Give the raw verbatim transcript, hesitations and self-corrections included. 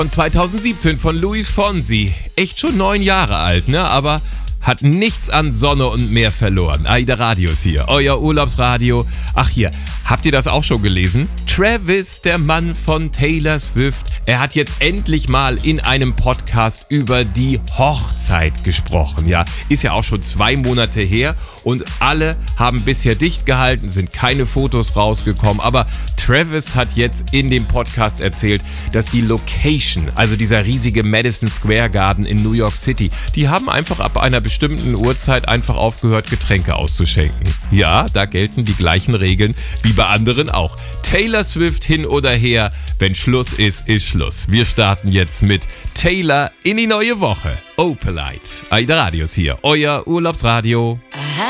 Von zweitausendsiebzehn von Luis Fonsi. Echt schon neun Jahre alt, ne? Aber hat nichts an Sonne und Meer verloren. Aida Radios hier, euer Urlaubsradio. Ach hier, habt ihr das auch schon gelesen? Travis, der Mann von Taylor Swift, er hat jetzt endlich mal in einem Podcast über die Hochzeit gesprochen. Ja, ist ja auch schon zwei Monate her und alle haben bisher dicht gehalten, sind keine Fotos rausgekommen. Aber Travis hat jetzt in dem Podcast erzählt, dass die Location, also dieser riesige Madison Square Garden in New York City, die haben einfach ab einer bestimmten Uhrzeit einfach aufgehört, Getränke auszuschenken. Ja, da gelten die gleichen Regeln wie bei anderen auch. Taylor Swift hin oder her, wenn Schluss ist, ist Schluss. Wir starten jetzt mit Taylor in die neue Woche. Oh, polite. Aida Radios hier, euer Urlaubsradio. Aha.